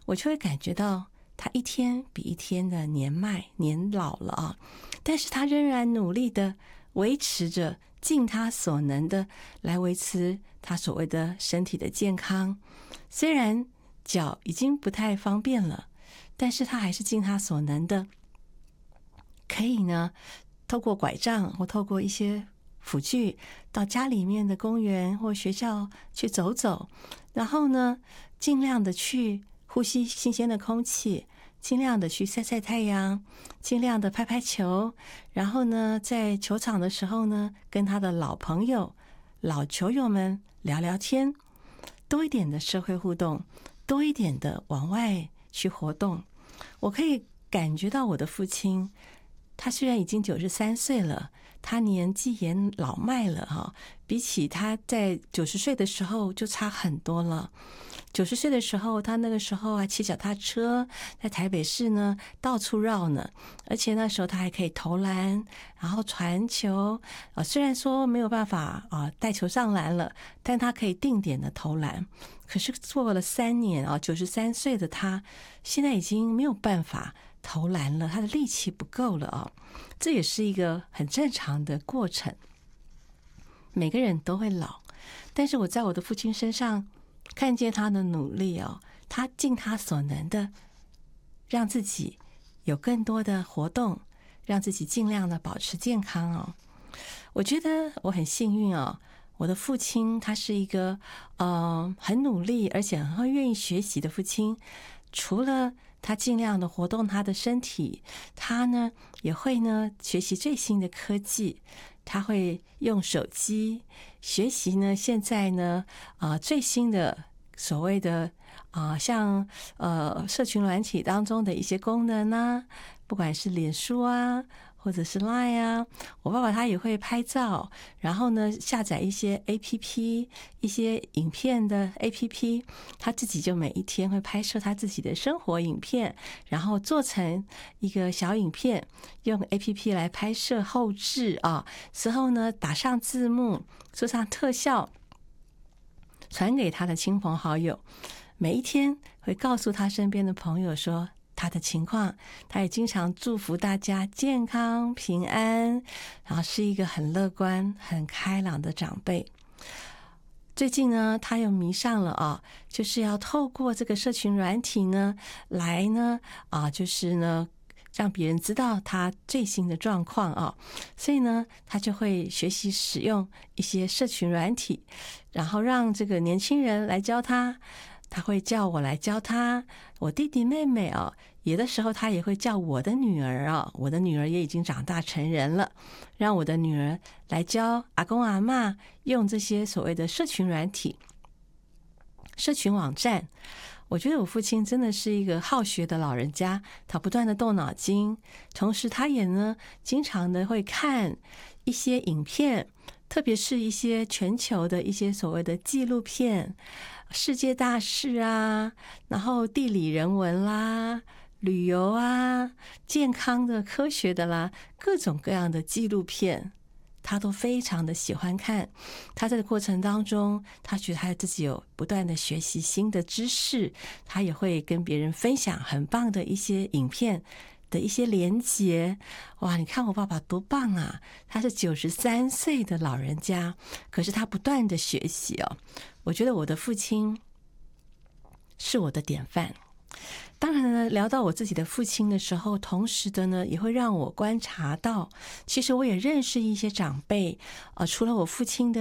我就会感觉到他一天比一天的年老了啊，但是他仍然努力的维持着，尽他所能的来维持他所谓的身体的健康。虽然脚已经不太方便了，但是他还是尽他所能的，可以呢透过拐杖或透过一些辅具到家里面的公园或学校去走走，然后呢尽量的去呼吸新鲜的空气，尽量的去晒晒太阳，尽量的拍拍球，然后呢在球场的时候呢跟他的老朋友老球友们聊聊天，多一点的社会互动，多一点的往外去活动。我可以感觉到我的父亲，他虽然已经93岁了，他年纪也老迈了哈，比起他在90岁的时候就差很多了。90岁的时候，他那个时候还骑脚踏车，在台北市呢到处绕呢，而且那时候他还可以投篮，然后传球。虽然说没有办法带球上篮了，但他可以定点的投篮。可是做了3年93岁的他，现在已经没有办法投篮了，他的力气不够了啊，这也是一个很正常的过程。每个人都会老，但是我在我的父亲身上看见他的努力他尽他所能的让自己有更多的活动，让自己尽量的保持健康我觉得我很幸运我的父亲他是一个很努力而且很愿意学习的父亲。除了他尽量的活动他的身体，他呢也会呢学习最新的科技，他会用手机学习呢现在呢最新的所谓的像社群软体当中的一些功能啊，不管是脸书啊或者是 Line 啊，我爸爸他也会拍照，然后呢下载一些 APP， 一些影片的 APP， 他自己就每一天会拍摄他自己的生活影片，然后做成一个小影片，用 APP 来拍摄后置之后呢打上字幕，做上特效，传给他的亲朋好友，每一天会告诉他身边的朋友说他的情况，他也经常祝福大家健康平安，然后是一个很乐观很开朗的长辈。最近呢他又迷上了就是要透过这个社群软体呢来呢就是呢让别人知道他最新的状况所以呢他就会学习使用一些社群软体，然后让这个年轻人来教他，他会叫我来教他，我弟弟妹妹有的时候他也会叫我的女儿我的女儿也已经长大成人了，让我的女儿来教阿公阿嬷用这些所谓的社群软体、社群网站。我觉得我父亲真的是一个好学的老人家，他不断的动脑筋，同时他也呢经常的会看一些影片，特别是一些全球的一些所谓的纪录片，世界大事然后地理人文啦，旅游健康的科学的啦，各种各样的纪录片他都非常的喜欢看。他在这个过程当中，他觉得他自己有不断的学习新的知识，他也会跟别人分享很棒的一些影片的一些连结。哇，你看我爸爸多棒他是93岁的老人家，可是他不断的学习我觉得我的父亲是我的典范。当然呢，聊到我自己的父亲的时候，同时的呢也会让我观察到，其实我也认识一些长辈除了我父亲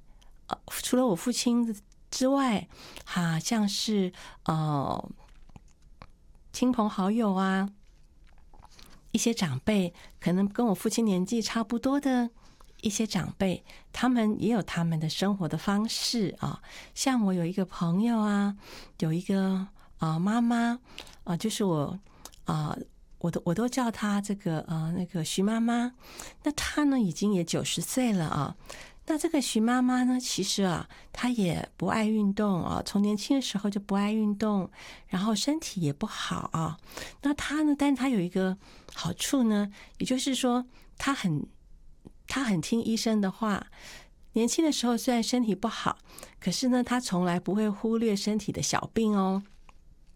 之外像是亲朋好友一些长辈可能跟我父亲年纪差不多的一些长辈，他们也有他们的生活的方式像我有一个朋友有一个妈妈就是我都叫她这个那个徐妈妈。那她呢已经也90岁了那这个徐妈妈呢，其实她也不爱运动从年轻的时候就不爱运动，然后身体也不好那她呢，但是她有一个好处呢，也就是说她很听医生的话。年轻的时候虽然身体不好，可是呢她从来不会忽略身体的小病